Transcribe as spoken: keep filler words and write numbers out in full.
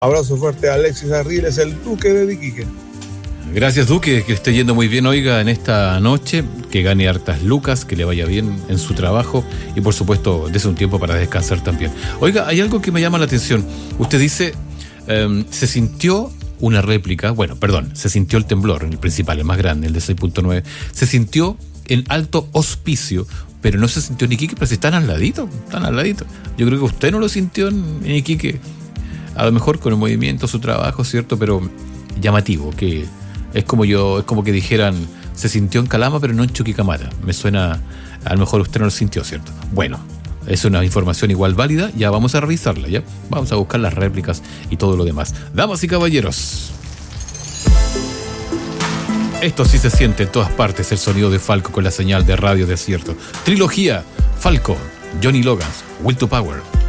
Abrazo fuerte a Alexis Arriles, el Duque de Iquique. Gracias, Duque, que esté yendo muy bien, oiga, en esta noche, que gane hartas lucas, que le vaya bien en su trabajo y por supuesto dése un tiempo para descansar también. Oiga, hay algo que me llama la atención. Usted dice, um, se sintió una réplica, bueno, perdón, se sintió el temblor, el principal, el más grande, el de seis punto nueve, se sintió en Alto Hospicio, pero no se sintió en Iquique, pero si están al ladito, están al ladito. Yo creo que usted no lo sintió en, en Iquique, a lo mejor con el movimiento, su trabajo, ¿cierto? Pero llamativo, que es como yo, es como que dijeran, se sintió en Calama, pero no en Chuquicamata. Me suena, a lo mejor usted no lo sintió, ¿cierto? Bueno, es una información igual válida, ya vamos a revisarla, ¿ya? Vamos a buscar las réplicas y todo lo demás. Damas y caballeros, esto sí se siente en todas partes, el sonido de Falco con la señal de Radio Desierto. Trilogía, Falco, Johnny Logan, Will to Power.